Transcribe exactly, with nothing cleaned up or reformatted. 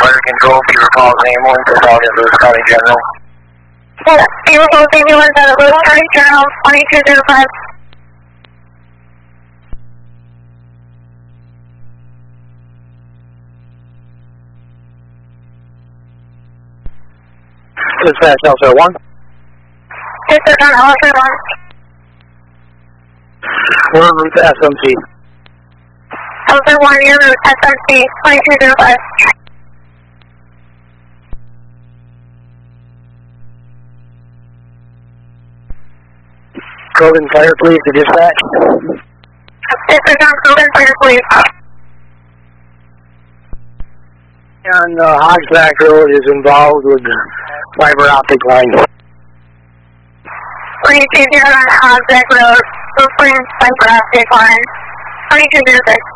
Fire Control, Beaver Falls Ambulance, Sergeant Lewis County General. Yeah, Beaver Falls Ambulance out of Lewis County General, twenty-two oh five. Dispatch Alpha one. Dispatch on Alpha one. We're en route to S M C. Alpha one, you're route S M C, twenty-two oh five. Code and fire, please, to dispatch. Dispatch on code and fire, please. And uh, Hogsback Road is involved with fiber optic line. twenty-two oh on Hogsback Road, Brooklyn, fiber optic line, twenty-two oh six.